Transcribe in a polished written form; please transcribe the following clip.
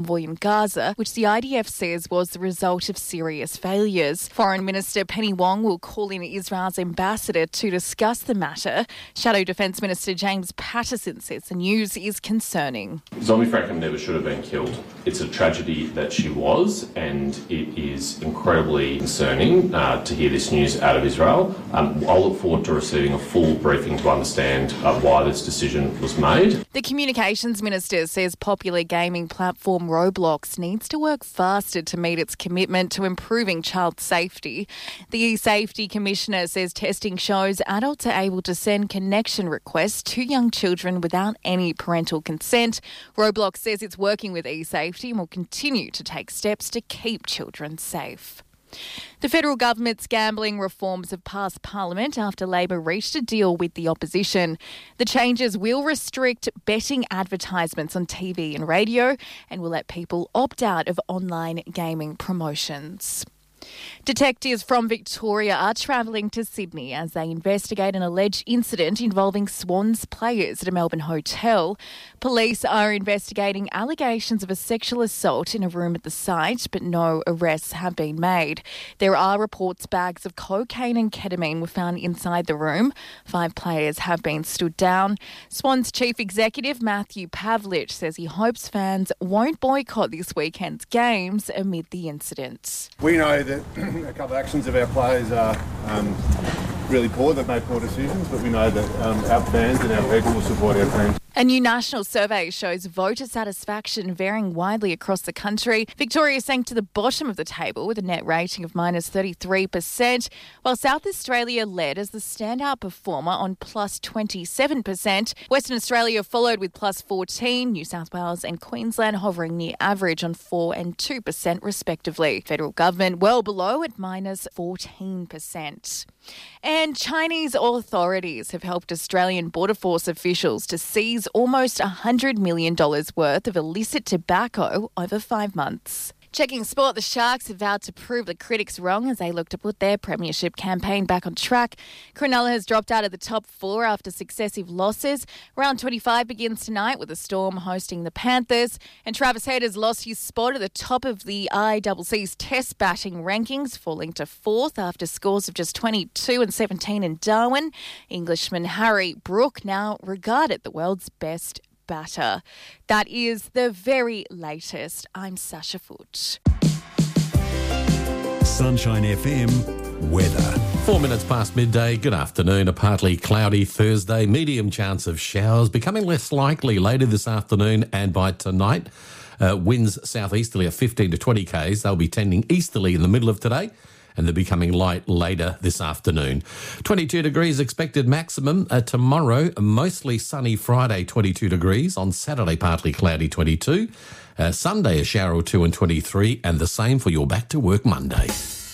convoy in Gaza, which the IDF says was the result of serious failures. Foreign Minister Penny Wong will call in Israel's ambassador to discuss the matter. Shadow Defence Minister James Patterson says the news is concerning. Zombie Frakham never should have been killed. It's a tragedy that she was, and it is incredibly concerning to hear this news out of Israel. I'll look forward to receiving a full briefing to understand why this decision was made. The Communications Minister says popular gaming platform Roblox needs to work faster to meet its commitment to improving child safety. The eSafety Commissioner says testing shows adults are able to send connection requests to young children without any parental consent. Roblox says it's working with eSafety and will continue to take steps to keep children safe. The federal government's gambling reforms have passed Parliament after Labor reached a deal with the opposition. The changes will restrict betting advertisements on TV and radio and will let people opt out of online gaming promotions. Detectives from Victoria are travelling to Sydney as they investigate an alleged incident involving Swans players at a Melbourne hotel. Police are investigating allegations of a sexual assault in a room at the site, but no arrests have been made. There are reports bags of cocaine and ketamine were found inside the room. 5 players have been stood down. Swans Chief Executive Matthew Pavlich says he hopes fans won't boycott this weekend's games amid the incident. We know that a couple of actions of our players are really poor. They've made poor decisions, but we know that our fans and our people will support our team. A new national survey shows voter satisfaction varying widely across the country. Victoria sank to the bottom of the table with a net rating of minus 33%, while South Australia led as the standout performer on plus 27%. Western Australia followed with plus 14%, New South Wales and Queensland hovering near average on 4% and 2% respectively. Federal government well below at minus 14%. And Chinese authorities have helped Australian Border Force officials to seize almost $100 million worth of illicit tobacco over 5 months. Checking sport, the Sharks have vowed to prove the critics wrong as they look to put their premiership campaign back on track. Cronulla has dropped out of the top 4 after successive losses. Round 25 begins tonight with the Storm hosting the Panthers. And Travis Head has lost his spot at the top of the ICC's Test batting rankings, falling to 4th after scores of just 22 and 17 in Darwin. Englishman Harry Brook, now regarded the world's best batter. That is the very latest. I'm Sasha Foote. Sunshine FM weather. 4 minutes past midday. Good afternoon. A partly cloudy Thursday. Medium chance of showers becoming less likely later this afternoon and by tonight. Winds southeasterly at 15 to 20 k's. They'll be tending easterly in the middle of today, and they're becoming light later this afternoon. 22 degrees expected maximum. Tomorrow, mostly sunny Friday, 22 degrees. On Saturday, partly cloudy, 22. Sunday, a shower or two and 23. And the same for your back to work Monday.